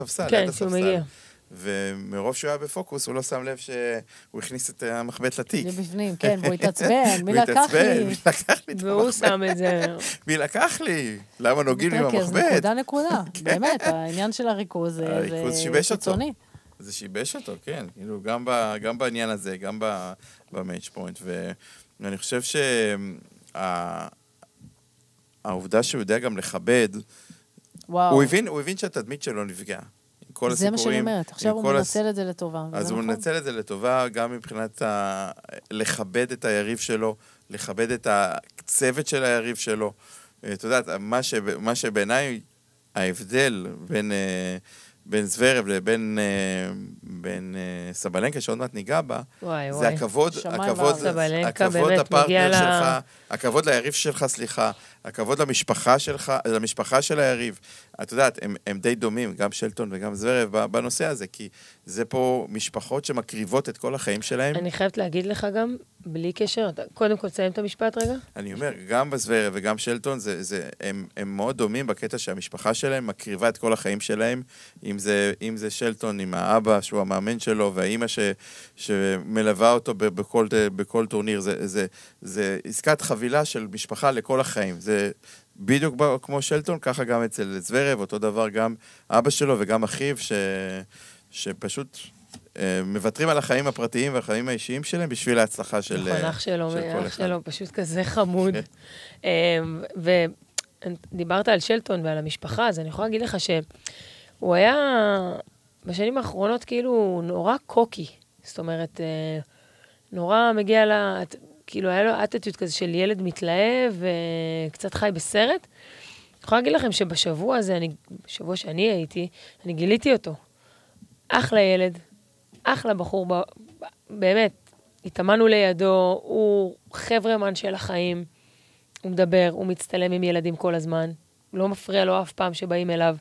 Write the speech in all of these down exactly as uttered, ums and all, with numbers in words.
הספסל, כן, ליד שהוא הספסל. מגיע. ומרוב שהוא היה בפוקוס, הוא לא שם לב שהוא הכניס את המחבט לתיק. זה בפנים, כן, והוא התעצבן, מי הוא לקח התעצבן, לי? מי לקח לי את והוא המחבט? שם את זה. מי לקח לי? למה נוגעים לי מתרכז, במחבט? נקודה נקודה, באמת, העניין של הריכוז זה הריכוז שיבש אותו. קיצוני. זה שיבש אותו, כן. כאילו, גם, ב, גם בעניין הזה, גם במאץ' פוינט. ואני חושב שהעובדה שהוא יודע גם לכבד, וואו. הוא הבין, הוא הבין שהתדמית שלו נפגע. כל זה מה שאני הסיפורים, אומרת, עכשיו הוא מנצל את זה לטובה. אז הוא מנצל את זה לטובה, גם מבחינת ה... לכבד את היריב שלו, לכבד את הצוות של היריב שלו. אתה יודעת, מה, ש... מה שבעיניי ההבדל בין, בין זוורב לבין בין סבלנקה, שעוד מעט ניגע בה, וואי, זה וואי. הכבוד, הכבוד, סבלנקה הכבוד באמת לפרטנר מגיע שלך, לה... הכבוד ליריב שלך, סליחה, הכבוד למשפחה שלך, למשפחה של היריב. את יודעת, הם, הם די דומים, גם שלטון וגם זוורב, בנושא הזה, כי זה פה משפחות שמקריבות את כל החיים שלהם. אני חייבת להגיד לך גם, בלי קשר, קודם כל תסיים את המשפט רגע. אני אומר, גם בזוורב וגם שלטון, זה, זה, הם, הם מאוד דומים בקטע שהמשפחה שלהם מקריבה את כל החיים שלהם, אם זה, אם זה שלטון עם האבא, שהוא המאמן שלו, והאימא ש, שמלווה אותו בכל, בכל טורניר, זה, זה, זה עסקת חבילה של משפחה לכל החיים. זה בדיוק כמו שלטון, ככה גם אצל זוורב, אותו דבר גם אבא שלו וגם אחיו, ש, שפשוט מוותרים על החיים הפרטיים והחיים האישיים שלהם בשביל ההצלחה של, נכון, אח שלו, של כל אח אחד. שלו פשוט כזה חמוד. ודיברת על שלטון ועל המשפחה, אז אני יכולה להגיד לך שהוא היה בשנים האחרונות כאילו נורא קוקי. זאת אומרת, נורא מגיע לה, כאילו היה לו אטטיוד כזה של ילד מתלהב וקצת חי בסרט. אני יכולה להגיד לכם שבשבוע הזה, אני, בשבוע שאני הייתי, אני גיליתי אותו. אחלה ילד, אחלה בחור, באמת, התאמנו לידו, הוא חברמן של החיים, הוא מדבר, הוא מצטלם עם ילדים כל הזמן, לא מפריע לו אף פעם שבאים אליו.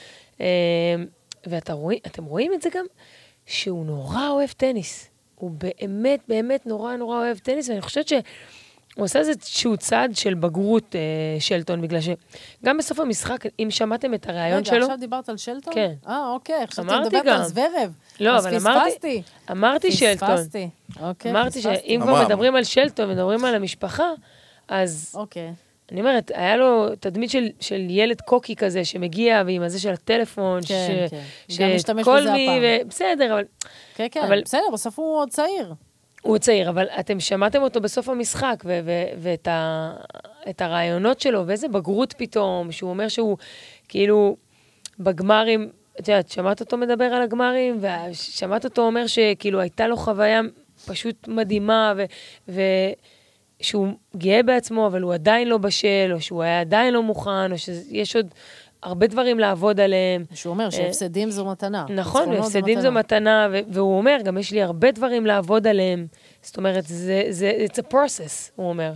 ואתם רואים, רואים את זה גם, שהוא נורא אוהב טניס. הוא באמת, באמת נורא נורא אוהב טניס, ואני חושבת שהוא עושה איזשהו צעד של בגרות אה, שלטון, בגלל שגם בסוף המשחק, אם שמעתם את הרעיון שלו... רגע, עכשיו דיברת על שלטון? כן. אה, אוקיי, חשבתי אמרתי מדברת גם. על זוורב. לא, אז אבל אמרתי... פספסתי. אמרתי שלטון. פספסתי. אוקיי, אמרתי פספסתי. שאם כבר מדברים על שלטון, מדברים על המשפחה, אז... אוקיי. אני אומרת, היה לו תדמית של, של ילד קוקי כזה, שמגיע, ועם הזה של הטלפון, כן, ש... כן. ש... גם משתמש בזה הפעם. ו... בסדר, אבל... כן, כן, אבל... בסדר, בסוף הוא עוד צעיר. הוא צעיר, אבל אתם שמעתם אותו בסוף המשחק, ו- ו- ואת ה- את הרעיונות שלו, ואיזה בגרות פתאום, שהוא אומר שהוא כאילו בגמרים, את יודעת, שמעת אותו מדבר על הגמרים, ושמעת אותו אומר שכאילו הייתה לו חוויה פשוט מדהימה, ו- ושהוא גאה בעצמו, אבל הוא עדיין לא בשל, או שהוא היה עדיין לא מוכן, או שיש עוד הרבה דברים לעבוד עליהם. שהוא אומר שהפסדים זו מתנה. נכון, והפסדים זו מתנה, והוא אומר, גם יש לי הרבה דברים לעבוד עליהם. זאת אומרת, זה, it's a process, הוא אומר.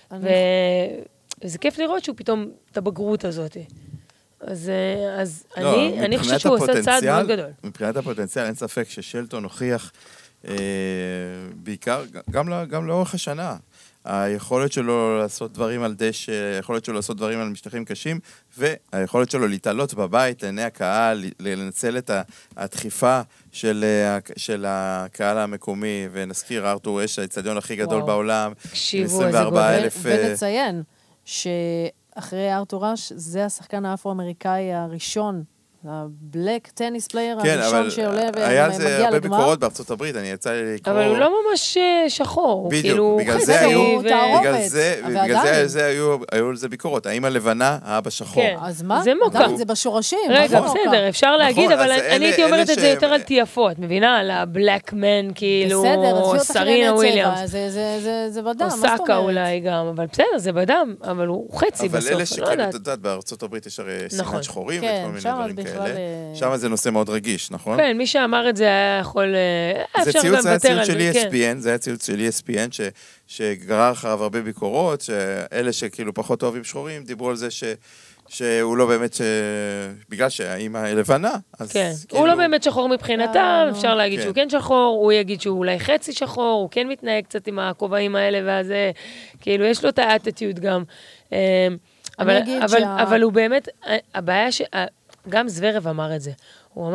וזה כיף לראות שהוא פתאום, את הבגרות הזאת. אז אני חושבת שהוא עושה צעד מאוד גדול. מבחינת הפוטנציאל, אין ספק ששלטון הוכיח, בעיקר, גם לאורך השנה, היכולת שלו לעשות דברים על דשא, היכולת שלו לעשות דברים על משטחים קשים, והיכולת שלו להתעלות בבית, לעיני הקהל, לנצל את הדחיפה של, של הקהל המקומי, ונזכיר, ארתור אש, האצטדיון הכי גדול בעולם, עשרים וארבעה אלף... ונציין שאחרי ארתור אש, זה השחקן האפרו-אמריקאי הראשון, הבלק טניס פלייר הראשון שעולה ומגיע לגמר. היה זה הרבה ביקורות בארצות הברית, אני יצא לי לקרוא... אבל הוא לא ממש שחור. בדיוק, בגלל זה היו... בגלל זה היו לזה ביקורות. האם הלבנה, האבא שחור. אז מה? זה מוקם. זה בשורשים. רגע, בסדר, אפשר להגיד, אבל אני הייתי אומרת את זה יותר על תיאפות, את מבינה? על הבלק מן, כאילו, סרינה וויליאמס. זה בדם, או סאקה אולי גם, אבל בסדר, זה בדם, אבל הוא חצי בסוף. אבל אלה שכאילו, את יודעת, בארצות הברית יש הרי סימן שחורים וכל מיני דברים כאלה. שם זה נושא מאוד רגיש, נכון? כן, מי שאמר את זה היה יכול... זה ציוץ, זה היה ציוץ של E S P N, זה היה ציוץ של E S P N, שגרר אחריו הרבה ביקורות, שאלה שכאילו פחות אוהבים שחורים, דיברו על זה שהוא לא באמת, בגלל שהאימא לבנה, אז כן, הוא לא באמת שחור מבחינתם, אפשר להגיד שהוא כן שחור, הוא יגיד שהוא אולי חצי שחור, הוא כן מתנהג קצת עם הכובעים האלה, ואז כאילו יש לו את האטיטיוד גם. אבל הוא באמת, הבעיה ש... גם זוורב אמר את זה.